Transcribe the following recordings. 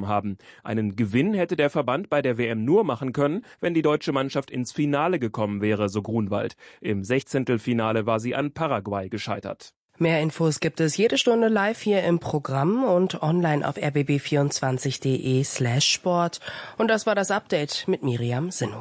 bekommen haben. Einen Gewinn hätte der Verband bei der WM nur machen können, wenn die deutsche Mannschaft ins Finale gekommen wäre, so Grunwald. Im 16. Finale war sie an Paraguay gescheitert. Mehr Infos gibt es jede Stunde live hier im Programm und online auf rbb24.de/sport. Und das war das Update mit Miriam Sinno.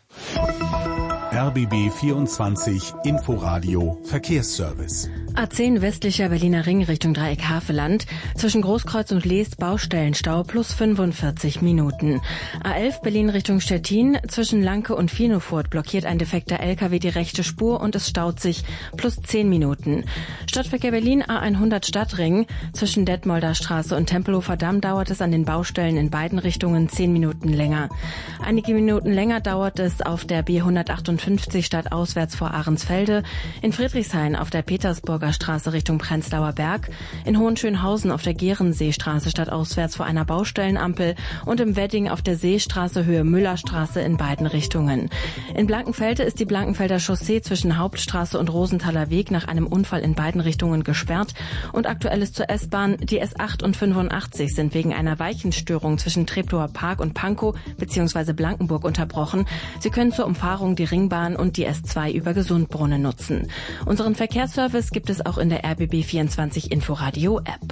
RBB 24 Inforadio Verkehrsservice. A10 westlicher Berliner Ring Richtung Dreieck Havelland. Zwischen Großkreuz und Leest Baustellenstau plus 45 Minuten. A11 Berlin Richtung Stettin. Zwischen Lanke und Finofurt blockiert ein defekter LKW die rechte Spur und es staut sich plus 10 Minuten. Stadtverkehr Berlin A100 Stadtring. Zwischen Detmolder Straße und Tempelhofer Damm dauert es an den Baustellen in beiden Richtungen 10 Minuten länger. Einige Minuten länger dauert es auf der B158 stadtauswärts vor Ahrensfelde, in Friedrichshain auf der Petersburger Straße Richtung Prenzlauer Berg, in Hohenschönhausen auf der Gehrenseestraße stadtauswärts vor einer Baustellenampel und im Wedding auf der Seestraße Höhe Müllerstraße in beiden Richtungen. In Blankenfelde ist die Blankenfelder Chaussee zwischen Hauptstraße und Rosenthaler Weg nach einem Unfall in beiden Richtungen gesperrt und aktuell ist zur S-Bahn die S8 und 85 sind wegen einer Weichenstörung zwischen Treptower Park und Pankow bzw. Blankenburg unterbrochen. Sie können zur Umfahrung die Ringbahn und die S2 über Gesundbrunnen nutzen. Unseren Verkehrsservice gibt es auch in der RBB 24 Inforadio App.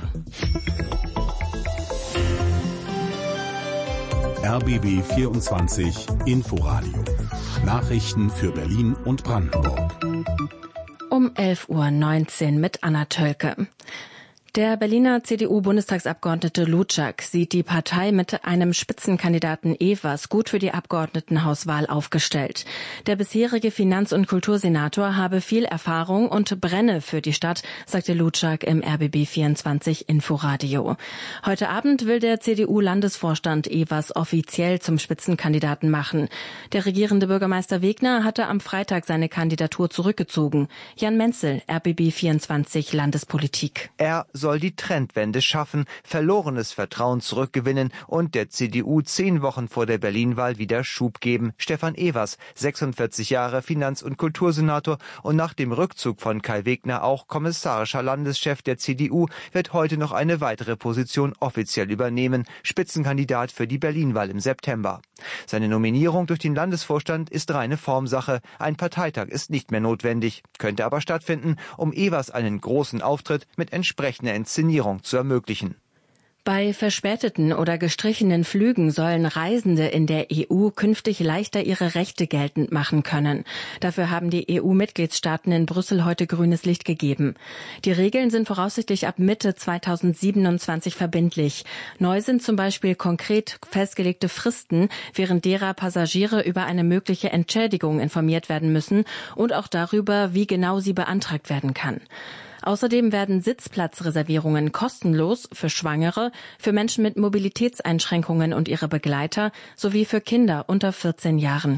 RBB 24 Inforadio. Nachrichten für Berlin und Brandenburg. Um 11:19 Uhr mit Anna Tölke. Der Berliner CDU-Bundestagsabgeordnete Luczak sieht die Partei mit einem Spitzenkandidaten Evers gut für die Abgeordnetenhauswahl aufgestellt. Der bisherige Finanz- und Kultursenator habe viel Erfahrung und brenne für die Stadt, sagte Luczak im RBB 24 Inforadio. Heute Abend will der CDU-Landesvorstand Evers offiziell zum Spitzenkandidaten machen. Der regierende Bürgermeister Wegner hatte am Freitag seine Kandidatur zurückgezogen. Jan Menzel, RBB 24 Landespolitik. Er soll die Trendwende schaffen, verlorenes Vertrauen zurückgewinnen und der CDU 10 Wochen vor der Berlin-Wahl wieder Schub geben. Stefan Evers, 46 Jahre Finanz- und Kultursenator und nach dem Rückzug von Kai Wegner auch kommissarischer Landeschef der CDU, wird heute noch eine weitere Position offiziell übernehmen, Spitzenkandidat für die Berlin-Wahl im September. Seine Nominierung durch den Landesvorstand ist reine Formsache. Ein Parteitag ist nicht mehr notwendig, könnte aber stattfinden, um Evers einen großen Auftritt mit entsprechender Inszenierung zu ermöglichen. Bei verspäteten oder gestrichenen Flügen sollen Reisende in der EU künftig leichter ihre Rechte geltend machen können. Dafür haben die EU-Mitgliedstaaten in Brüssel heute grünes Licht gegeben. Die Regeln sind voraussichtlich ab Mitte 2027 verbindlich. Neu sind zum Beispiel konkret festgelegte Fristen, während derer Passagiere über eine mögliche Entschädigung informiert werden müssen und auch darüber, wie genau sie beantragt werden kann. Außerdem werden Sitzplatzreservierungen kostenlos für Schwangere, für Menschen mit Mobilitätseinschränkungen und ihre Begleiter sowie für Kinder unter 14 Jahren.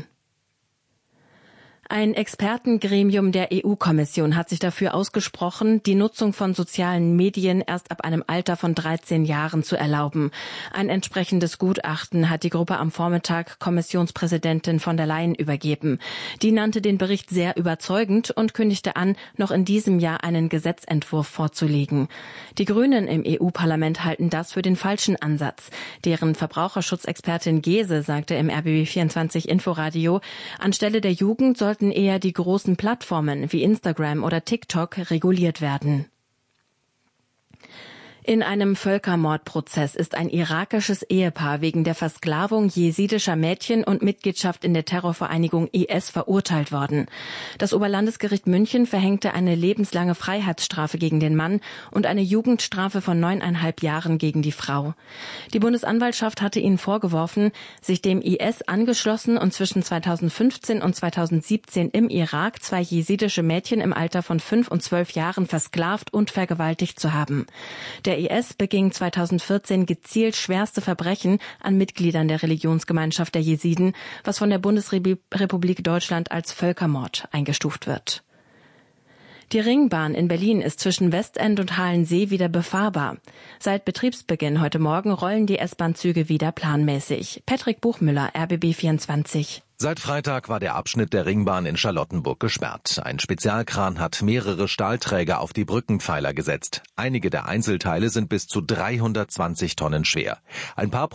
Ein Expertengremium der EU-Kommission hat sich dafür ausgesprochen, die Nutzung von sozialen Medien erst ab einem Alter von 13 Jahren zu erlauben. Ein entsprechendes Gutachten hat die Gruppe am Vormittag Kommissionspräsidentin von der Leyen übergeben. Die nannte den Bericht sehr überzeugend und kündigte an, noch in diesem Jahr einen Gesetzentwurf vorzulegen. Die Grünen im EU-Parlament halten das für den falschen Ansatz. Deren Verbraucherschutzexpertin Gese sagte im RBB24 Inforadio, anstelle der Jugend sollten eher die großen Plattformen wie Instagram oder TikTok reguliert werden. In einem Völkermordprozess ist ein irakisches Ehepaar wegen der Versklavung jesidischer Mädchen und Mitgliedschaft in der Terrorvereinigung IS verurteilt worden. Das Oberlandesgericht München verhängte eine lebenslange Freiheitsstrafe gegen den Mann und eine Jugendstrafe von 9,5 Jahren gegen die Frau. Die Bundesanwaltschaft hatte ihnen vorgeworfen, sich dem IS angeschlossen und zwischen 2015 und 2017 im Irak 2 jesidische Mädchen im Alter von 5 und 12 Jahren versklavt und vergewaltigt zu haben. Der IS beging 2014 gezielt schwerste Verbrechen an Mitgliedern der Religionsgemeinschaft der Jesiden, was von der Bundesrepublik Deutschland als Völkermord eingestuft wird. Die Ringbahn in Berlin ist zwischen Westend und Halensee wieder befahrbar. Seit Betriebsbeginn heute Morgen rollen die S-Bahn-Züge wieder planmäßig. Patrick Buchmüller, RBB 24. Seit Freitag war der Abschnitt der Ringbahn in Charlottenburg gesperrt. Ein Spezialkran hat mehrere Stahlträger auf die Brückenpfeiler gesetzt. Einige der Einzelteile sind bis zu 320 Tonnen schwer. Ein paar